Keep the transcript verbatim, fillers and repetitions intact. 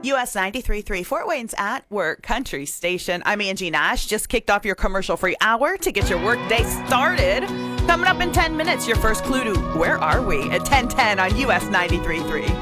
U S ninety-three point three, Fort Wayne's At Work Country Station. I'm Angie Nash. Just kicked off your commercial-free hour to get your workday started. Coming up in ten minutes, your first clue to Where Are We? At ten ten on U S ninety-three point three.